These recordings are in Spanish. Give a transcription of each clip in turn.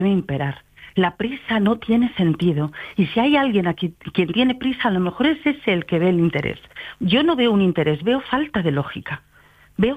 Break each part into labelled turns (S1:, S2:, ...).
S1: debe imperar. La prisa no tiene sentido. Y si hay alguien aquí quien tiene prisa, a lo mejor es ese el que ve el interés. Yo no veo un interés, veo falta de lógica. Veo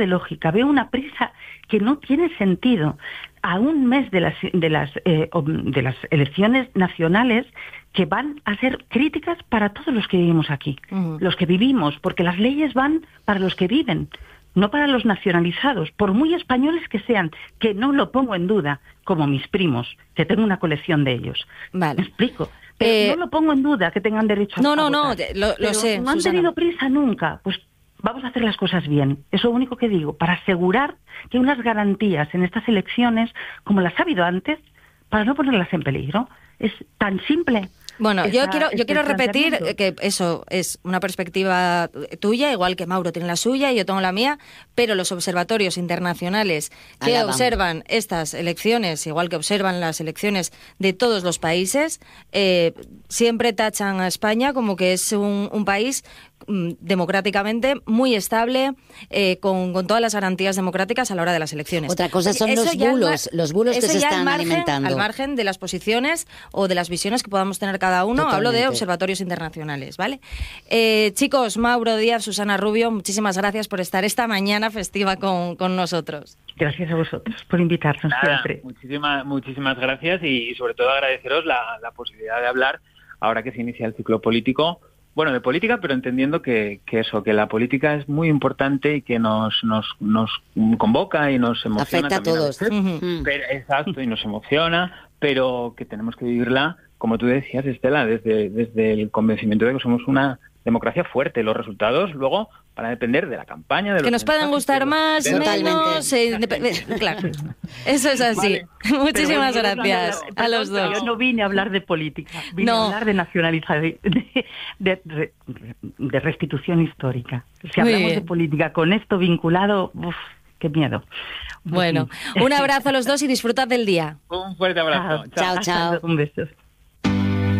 S1: una prisa que no tiene sentido. A un mes de las elecciones nacionales que van a ser críticas para todos los que vivimos aquí, los que vivimos, porque las leyes van para los que viven, no para los nacionalizados, por muy españoles que sean, que no lo pongo en duda, como mis primos, que tengo una colección de ellos.
S2: Vale.
S1: ¿Me explico? Pero no lo pongo en duda que tengan derecho a votar.
S2: No, lo sé,
S1: no han
S2: Susana.
S1: tenido prisa nunca, pues vamos a hacer las cosas bien. Es lo único que digo, para asegurar que hay unas garantías en estas elecciones, como las ha habido antes, para no ponerlas en peligro. Es tan simple.
S2: Bueno, yo quiero repetir que eso es una perspectiva tuya, igual que Mauro tiene la suya y yo tengo la mía, pero los observatorios internacionales que observan estas elecciones, igual que observan las elecciones de todos los países, siempre tachan a España como que es un país democráticamente muy estable, con todas las garantías democráticas a la hora de las elecciones.
S3: Otra cosa son los bulos que se están alimentando.
S2: Al margen de las posiciones o de las visiones que podamos tener cada uno.
S3: Totalmente.
S2: Hablo de observatorios internacionales, ¿vale? Chicos, Mauro Díaz, Susana Rubio, muchísimas gracias por estar esta mañana festiva con nosotros.
S1: Gracias a vosotros por invitarnos siempre.
S4: Muchísimas gracias y sobre todo agradeceros la posibilidad de hablar ahora que se inicia el ciclo político. Bueno, de política, pero entendiendo que la política es muy importante y que nos convoca y nos emociona.
S3: Afecta a todos.
S4: Pero, exacto, y nos emociona, pero que tenemos que vivirla, como tú decías, Estela, desde el convencimiento de que somos una democracia fuerte. Los resultados luego van a depender de la campaña, de
S2: que nos puedan gustar más, menos... claro, eso es así. Vale. Muchísimas gracias a los dos.
S1: Yo no vine a hablar de política, vine a hablar de nacionalización, de restitución histórica. Si hablamos de política con esto vinculado, qué miedo.
S2: Bueno, un abrazo a los dos y disfrutad del día.
S4: Un fuerte abrazo.
S3: Chao.
S1: Un beso.